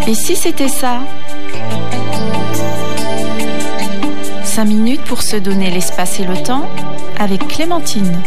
Et si c'était ça ? 5 minutes pour se donner l'espace et le temps avec Clémentine.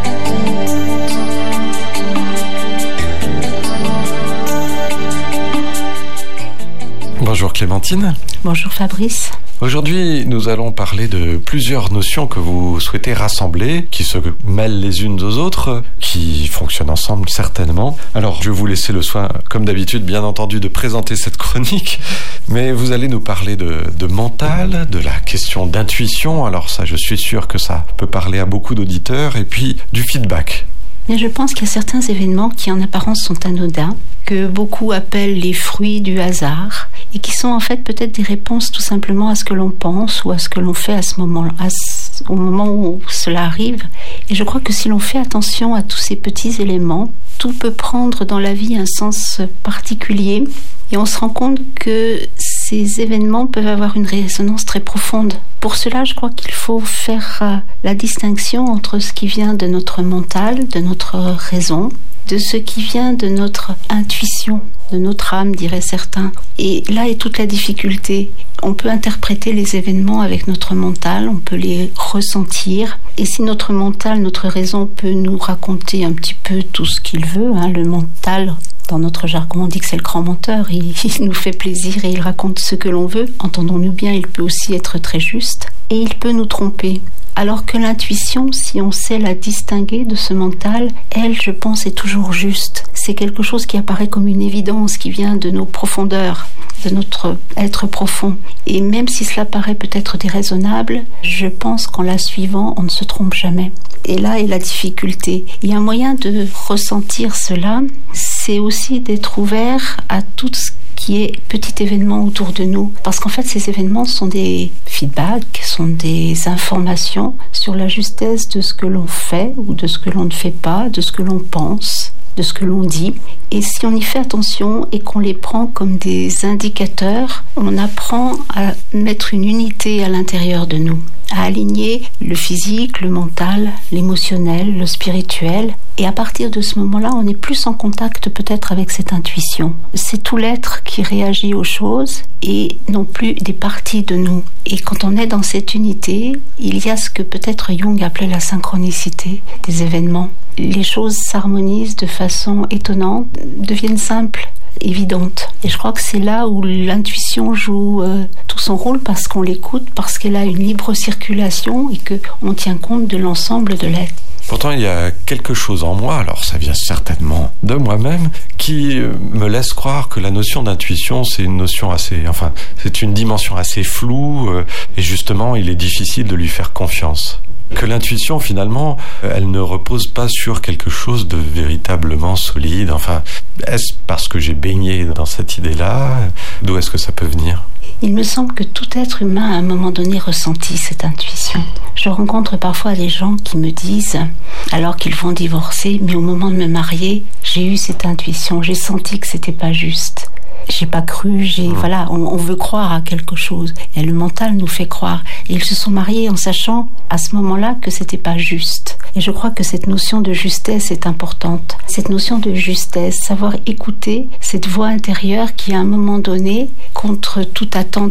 Bonjour Clémentine. Bonjour Fabrice. Aujourd'hui, nous allons parler de plusieurs notions que vous souhaitez rassembler, qui se mêlent les unes aux autres, qui fonctionnent ensemble certainement. Alors, je vais vous laisser le soin, comme d'habitude, bien entendu, de présenter cette chronique, mais vous allez nous parler de mental, de la question d'intuition. Alors ça, je suis sûr que ça peut parler à beaucoup d'auditeurs, et puis du feedback. Mais je pense qu'il y a certains événements qui en apparence sont anodins, que beaucoup appellent les fruits du hasard, et qui sont en fait peut-être des réponses tout simplement à ce que l'on pense ou à ce que l'on fait à ce moment-là, au moment où cela arrive. Et je crois que si l'on fait attention à tous ces petits éléments, tout peut prendre dans la vie un sens particulier, et on se rend compte que ces événements peuvent avoir une résonance très profonde. Pour cela, je crois qu'il faut faire la distinction entre ce qui vient de notre mental, de notre raison, de ce qui vient de notre intuition, de notre âme, diraient certains. Et là est toute la difficulté. On peut interpréter les événements avec notre mental, on peut les ressentir. Et si notre mental, notre raison peut nous raconter un petit peu tout ce qu'il veut, le mental, dans notre jargon, on dit que c'est le grand menteur, il nous fait plaisir et il raconte ce que l'on veut. Entendons-nous bien, il peut aussi être très juste et il peut nous tromper. Alors que l'intuition, si on sait la distinguer de ce mental, elle, je pense, est toujours juste. C'est quelque chose qui apparaît comme une évidence, qui vient de nos profondeurs, de notre être profond. Et même si cela paraît peut-être déraisonnable, je pense qu'en la suivant, on ne se trompe jamais. Et là est la difficulté. Il y a un moyen de ressentir cela, c'est aussi d'être ouvert à tout ce qui est petit événement autour de nous. Parce qu'en fait, ces événements sont des feedbacks, sont des informations sur la justesse de ce que l'on fait ou de ce que l'on ne fait pas, de ce que l'on pense, de ce que l'on dit. Et si on y fait attention et qu'on les prend comme des indicateurs, on apprend à mettre une unité à l'intérieur de nous, à aligner le physique, le mental, l'émotionnel, le spirituel. Et à partir de ce moment-là, on est plus en contact peut-être avec cette intuition. C'est tout l'être qui réagit aux choses et non plus des parties de nous. Et quand on est dans cette unité, il y a ce que peut-être Jung appelait la synchronicité des événements. Les choses s'harmonisent de façon étonnante, deviennent simples, évidentes. Et je crois que c'est là où l'intuition joue tout son rôle, parce qu'on l'écoute, parce qu'elle a une libre circulation et qu'on tient compte de l'ensemble de l'être. Pourtant, il y a quelque chose en moi, alors ça vient certainement de moi-même, qui me laisse croire que la notion d'intuition, c'est une notion c'est une dimension assez floue, et justement, il est difficile de lui faire confiance. Que l'intuition, finalement, elle ne repose pas sur quelque chose de véritablement solide. Est-ce parce que j'ai baigné dans cette idée-là ? D'où est-ce que ça peut venir ? Il me semble que tout être humain, à un moment donné, ressentit cette intuition. Je rencontre parfois des gens qui me disent, alors qu'ils vont divorcer, mais au moment de me marier, j'ai eu cette intuition, j'ai senti que c'était pas juste. J'ai pas cru, on veut croire à quelque chose. Et le mental nous fait croire. Et ils se sont mariés en sachant, à ce moment-là, que c'était pas juste. Et je crois que cette notion de justesse est importante. Cette notion de justesse, savoir écouter cette voix intérieure qui, à un moment donné, contre toute attente